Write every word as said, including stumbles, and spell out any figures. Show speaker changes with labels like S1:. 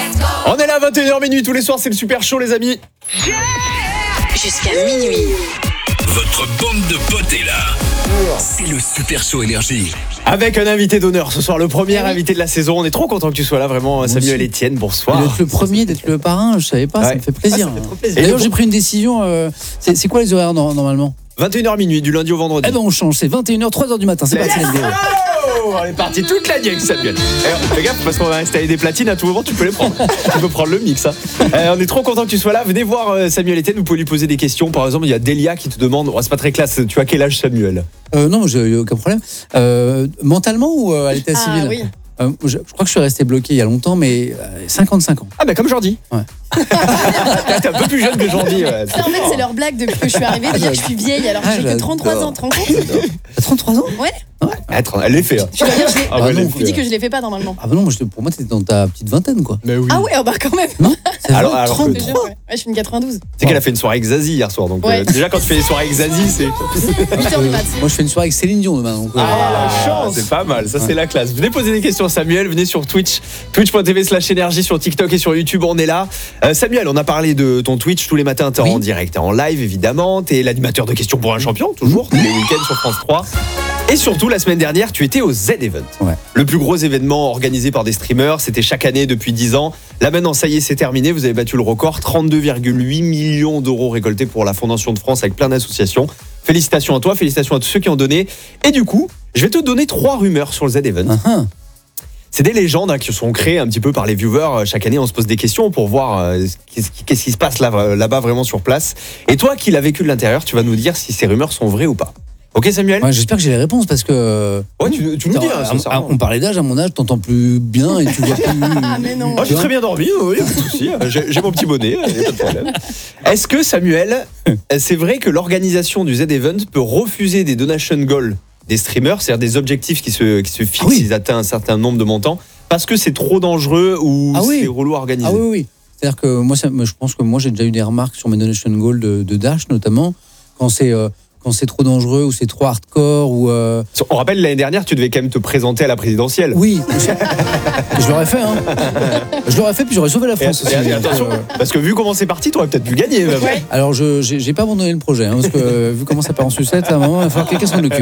S1: On est là à vingt et une heures minuit tous les soirs, c'est le super show les amis.
S2: Jusqu'à minuit.
S3: Votre bande de potes est là. C'est le super show énergie.
S1: Avec un invité d'honneur ce soir, le premier
S4: oui.
S1: invité de la saison. On est trop content que tu sois là, vraiment. Moi Samuel
S4: aussi.
S1: Etienne, bonsoir.
S4: Et d'être le premier, d'être le parrain, je savais pas,
S1: Ouais.
S4: ça me fait plaisir.
S1: Ah, ça fait trop plaisir.
S4: D'ailleurs, j'ai pris une décision. Euh, c'est, c'est quoi les horaires no- normalement
S1: vingt et une heures minuit, du lundi au vendredi.
S4: Eh ben on change, c'est vingt et une heures, trois heures du matin. C'est parti, let's go.
S1: Oh, on est parti toute la gang, Samuel. Eh, fais gaffe parce qu'on va installer des platines à tout moment, tu peux les prendre. Tu peux prendre le mix. Hein. Euh, on est trop content que tu sois là. Venez voir euh, Samuel Etienne, vous pouvez lui poser des questions. Par exemple, il y a Delia qui te demande, oh, c'est pas très classe, tu as quel âge Samuel?
S4: Euh, non, j'ai aucun problème. Euh, mentalement ou euh, à l'état
S5: Ah
S4: civil
S5: oui.
S4: Euh, je, je crois que je suis resté bloqué il y a longtemps, mais euh, cinquante-cinq ans.
S1: Ah bah comme Jordi.
S4: Ouais.
S1: T'es un peu plus jeune que Jordi. Ouais.
S5: Ça, en fait, c'est leur blague depuis que je suis arrivée de dire que je suis vieille alors que
S4: Ah,
S5: j'ai que
S4: j'adore.
S5: trente-trois ans. Tu te rends compte?
S4: T'as trente-trois ans
S5: Ouais.
S1: Attends, elle les fait. Hein.
S5: Je dois dire, je l'ai-
S1: Ah, ouais,
S4: non,
S1: elle les
S5: je
S1: fait.
S5: dis que je les fais pas normalement.
S4: Ah bah non, moi, je- pour moi, t'étais dans ta petite vingtaine, quoi.
S1: Mais oui.
S5: Ah ouais, oh bah quand même.
S4: Non C'est
S1: Alors-
S4: vrai,
S1: alors que-
S5: Je te jure,
S4: trente-trois.
S5: ouais. Ouais, je suis une quatre-vingt-douze.
S1: C'est qu'elle a fait une soirée avec Zazie hier soir. Donc
S5: Ouais.
S1: euh, déjà quand tu fais des soirées avec Zazie, c'est.
S5: huit heures du mat.
S4: Moi, je fais une soirée avec Céline Dion demain. Donc, euh,
S1: Ah, la chance, c'est pas mal, ça c'est la classe. Venez poser des questions à Samuel, venez sur Twitch, twitch.tv slash énergie, sur TikTok et sur YouTube, on est là. Euh, Samuel, on a parlé de ton Twitch tous les matins, t'es
S4: Oui.
S1: en direct, t'es en live évidemment, t'es l'animateur de questions pour un champion, toujours, tous les week-ends sur France trois. Et surtout, la semaine dernière, tu étais au Z-Event.
S4: Ouais.
S1: Le plus gros événement organisé par des streamers, c'était chaque année depuis dix ans. Là maintenant, ça y est, c'est terminé, vous avez battu le record, trente-deux virgule huit millions d'euros récoltés pour la Fondation de France avec plein d'associations. Félicitations à toi, félicitations à tous ceux qui ont donné. Et du coup, je vais te donner trois rumeurs sur le Z-Event.
S4: ah, ah.
S1: C'est des légendes hein, qui sont créées un petit peu par les viewers. Chaque année, on se pose des questions pour voir euh, qu'est-ce, qui, qu'est-ce qui se passe là, là-bas vraiment sur place. Et toi qui l'as vécu de l'intérieur, tu vas nous dire si ces rumeurs sont vraies ou pas. Ok Samuel?
S4: Ouais, j'espère que j'ai les réponses parce que.
S1: Ouais, tu, tu nous dis, hein,
S4: Ah,
S1: sincèrement.
S4: on parlait d'âge, à mon âge, t'entends plus bien et tu vois plus.
S5: Ah mais non.
S1: Moi, j'ai très bien dormi, oui, pas de souci. J'ai, j'ai mon petit bonnet, y a pas de problème. Est-ce que Samuel, c'est vrai que l'organisation du Z-Event peut refuser des donation goals des streamers, c'est-à-dire des objectifs qui se, qui se fixent,
S4: Ah oui.
S1: s'ils atteignent un certain nombre de montants, parce que c'est trop dangereux ou
S4: Ah oui.
S1: c'est relou à organiser?
S4: Ah oui, oui. C'est-à-dire que moi, ça, moi, je pense que moi, j'ai déjà eu des remarques sur mes donation goals de, de Dash, notamment, quand c'est, euh, quand c'est trop dangereux ou c'est trop hardcore ou. euh,
S1: On rappelle, l'année dernière, tu devais quand même te présenter à la présidentielle.
S4: Oui, je, je l'aurais fait, hein. Je l'aurais fait, puis j'aurais sauvé la
S1: Et,
S4: France aussi.
S1: et attention,
S4: Donc, euh,
S1: parce que vu comment c'est parti, tu aurais peut-être pu gagner. Même.
S5: Ouais.
S4: alors, je j'ai, j'ai pas abandonné le projet, hein, parce que euh, vu comment ça part en sucette, à un moment, il va falloir que quelqu'un s'en occupe.